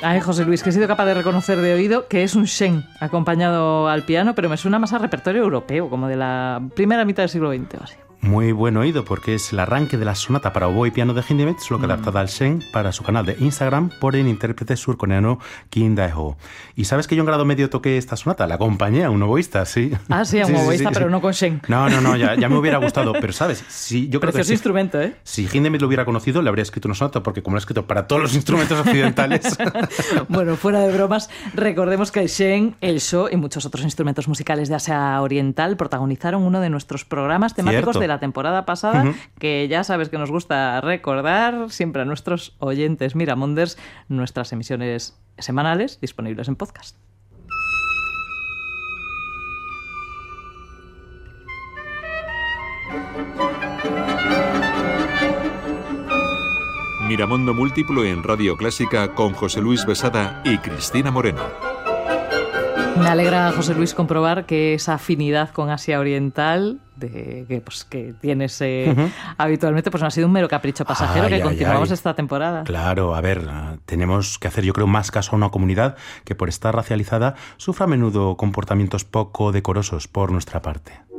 Ay, José Luis, que he sido capaz de reconocer de oído que es un Shen acompañado al piano, pero me suena más a repertorio europeo, como de la primera mitad del siglo XX o así. Muy buen oído, porque es el arranque de la sonata para oboe y piano de Hindemith, solo que adaptada al Shen para su canal de Instagram por el intérprete surcoreano Kim Dae-ho. ¿Y sabes que yo en grado medio toqué esta sonata? La acompañé a un oboísta, sí. Ah, sí, a un oboísta, pero no con Shen. No, ya me hubiera gustado, pero ¿sabes? Sí, yo creo Precioso que instrumento, ¿eh? Si Hindemith lo hubiera conocido, le habría escrito una sonata, porque como lo ha escrito para todos los instrumentos occidentales... Bueno, fuera de bromas, recordemos que el Shen, el sho y muchos otros instrumentos musicales de Asia Oriental protagonizaron uno de nuestros programas temáticos de la temporada pasada, que ya sabes que nos gusta recordar siempre a nuestros oyentes Miramonders nuestras emisiones semanales disponibles en podcast. Miramondo Múltiplo en Radio Clásica con José Luis Besada y Cristina Moreno. Me alegra, José Luis, comprobar que esa afinidad con Asia Oriental que tienes habitualmente, pues no ha sido un mero capricho pasajero continuamos esta temporada. Claro, a ver, tenemos que hacer, yo creo, más caso a una comunidad que por estar racializada sufre a menudo comportamientos poco decorosos por nuestra parte.